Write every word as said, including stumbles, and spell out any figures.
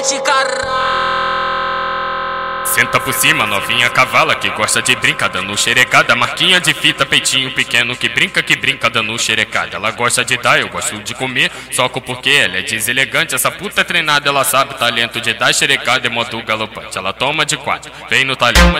mete caralho. Senta por cima, novinha cavala que gosta de brincar dando xerecada. Marquinha de fita, peitinho pequeno que brinca, que brinca dando xerecada. Ela gosta de dar, eu gosto de comer, soco porque ela é deselegante. Essa puta é treinada, ela sabe o talento de dar xerecada em modo galopante. Ela toma de quatro, vem no talhão.